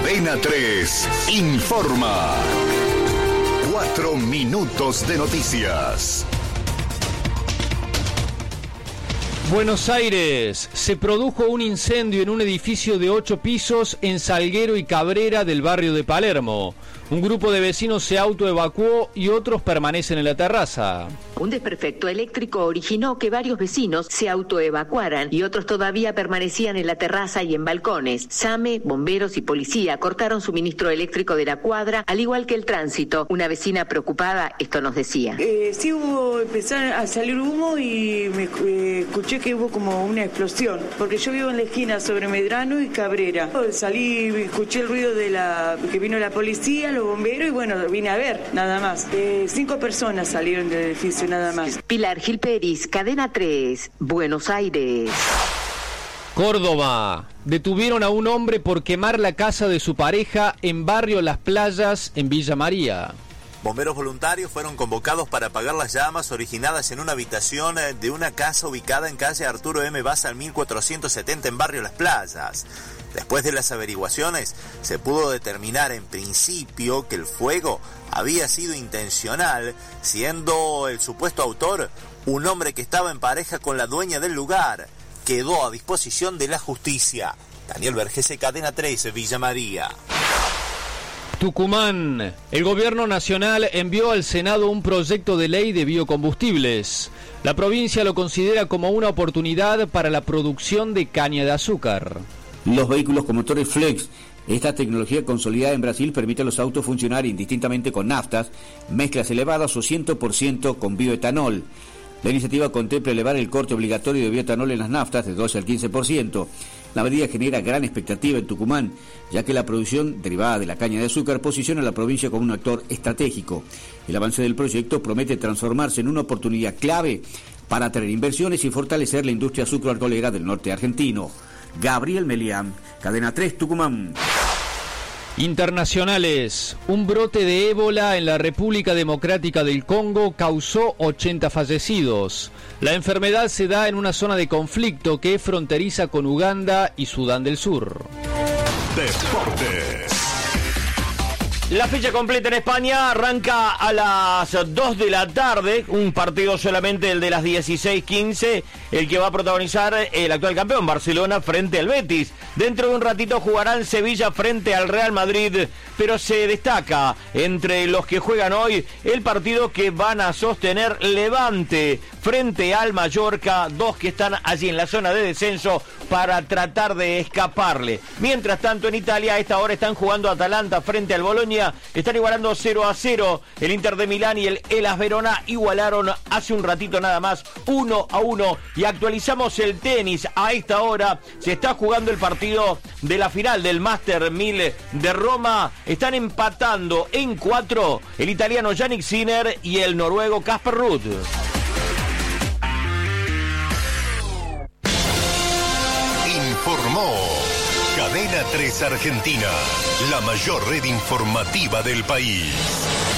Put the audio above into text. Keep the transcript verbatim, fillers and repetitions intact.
Cadena tres informa. Cuatro minutos de noticias. Buenos Aires. Se produjo un incendio en un edificio de ocho pisos en Salguero y Cabrera del barrio de Palermo. Un grupo de vecinos se autoevacuó y otros permanecen en la terraza. Un desperfecto eléctrico originó que varios vecinos se autoevacuaran y otros todavía permanecían en la terraza y en balcones. SAME, bomberos y policía cortaron suministro eléctrico de la cuadra, al igual que el tránsito. Una vecina preocupada esto nos decía. Eh, sí hubo, empezaron a salir humo y me eh, escuché que hubo como una explosión, porque yo vivo en la esquina sobre Medrano y Cabrera. Salí, escuché el ruido de la que vino la policía, los bomberos y bueno, vine a ver, nada más. Eh, cinco personas salieron del edificio, nada más. Pilar Gil Peris, Cadena tres, Buenos Aires. Córdoba. Detuvieron a un hombre por quemar la casa de su pareja en barrio Las Playas, en Villa María. Bomberos voluntarios fueron convocados para apagar las llamas originadas en una habitación de una casa ubicada en calle Arturo M. Baza al mil cuatrocientos setenta en barrio Las Playas. Después de las averiguaciones, se pudo determinar en principio que el fuego había sido intencional, siendo el supuesto autor un hombre que estaba en pareja con la dueña del lugar. Quedó a disposición de la justicia. Daniel Vergese, Cadena tres, Villa María. Tucumán. El gobierno nacional envió al Senado un proyecto de ley de biocombustibles. La provincia lo considera como una oportunidad para la producción de caña de azúcar. Los vehículos con motores flex. Esta tecnología consolidada en Brasil permite a los autos funcionar indistintamente con naftas, mezclas elevadas o cien por ciento con bioetanol. La iniciativa contempla elevar el corte obligatorio de bioetanol en las naftas de doce al quince por ciento. La medida genera gran expectativa en Tucumán, ya que la producción derivada de la caña de azúcar posiciona a la provincia como un actor estratégico. El avance del proyecto promete transformarse en una oportunidad clave para atraer inversiones y fortalecer la industria azucarolera del norte argentino. Gabriel Melián, Cadena tres, Tucumán. Internacionales. Un brote de ébola en la República Democrática del Congo causó ochenta fallecidos. La enfermedad se da en una zona de conflicto que es fronteriza con Uganda y Sudán del Sur. Deportes. La fecha completa en España arranca a las dos de la tarde, un partido solamente el de las dieciséis quince, el que va a protagonizar el actual campeón Barcelona frente al Betis. Dentro de un ratito jugarán Sevilla frente al Real Madrid, pero se destaca entre los que juegan hoy el partido que van a sostener Levante frente al Mallorca, dos que están allí en la zona de descenso para tratar de escaparle. Mientras tanto, en Italia a esta hora están jugando Atalanta frente al Bologna, están igualando cero a cero. El Inter de Milán y el Hellas Verona igualaron hace un ratito nada más uno a uno. Y actualizamos el tenis. A esta hora se está jugando el partido de la final del Master mil de Roma. Están empatando en cuatro el italiano Jannik Sinner y el noruego Casper Ruud. Informó Cadena tres Argentina, la mayor red informativa del país.